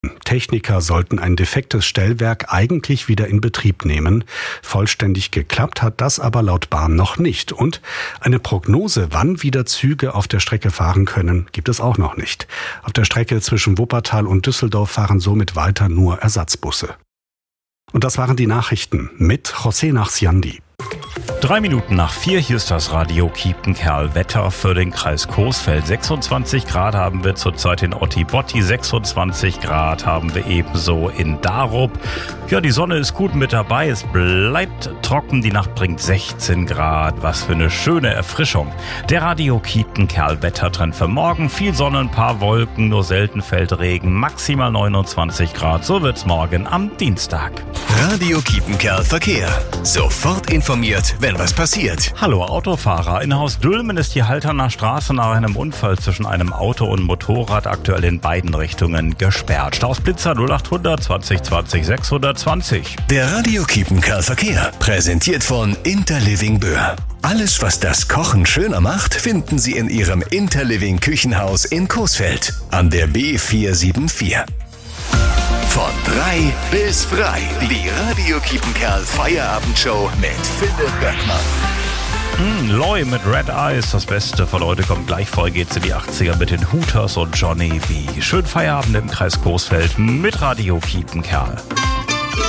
Techniker sollten ein defektes Stellwerk eigentlich wieder in Betrieb nehmen. Vollständig geklappt hat das aber laut Bahn noch nicht. Und eine Prognose, wann wieder Züge auf der Strecke fahren können, gibt es auch noch nicht. Auf der Strecke zwischen Wuppertal und Düsseldorf fahren somit weiter nur Ersatzbusse. Und das waren die Nachrichten mit José Nachsiandi. 3:03, hier ist das Radio Kiepenkerl. Wetter für den Kreis Coesfeld. 26 Grad haben wir zurzeit in Otti-Botti, 26 Grad haben wir ebenso in Darup. Ja, die Sonne ist gut mit dabei, es bleibt trocken, die Nacht bringt 16 Grad. Was für eine schöne Erfrischung. Der Radio Kiepenkerl Wettertrend für morgen. Viel Sonne, ein paar Wolken, nur selten fällt Regen, maximal 29 Grad. So wird's morgen am Dienstag. Radio Kiepenkerl Verkehr. Sofort informiert, wenn was passiert. Hallo Autofahrer, in Haus Dülmen ist die Halterner Straße nach einem Unfall zwischen einem Auto und Motorrad aktuell in beiden Richtungen gesperrt. Stausblitzer 0800 20 20 620. Der Radio Kiepenkerl Verkehr, präsentiert von Interliving Böhr. Alles, was das Kochen schöner macht, finden Sie in Ihrem Interliving Küchenhaus in Coesfeld an der B474. Von 3 bis frei. Die Radio Kiepenkerl Feierabendshow mit Philipp Böckmann. Loy mit Red Eyes, das Beste von heute kommt gleich. Vorher geht's in die 80er mit den Hooters und Johnny B. Schönen Feierabend im Kreis Coesfeld mit Radio Kiepenkerl.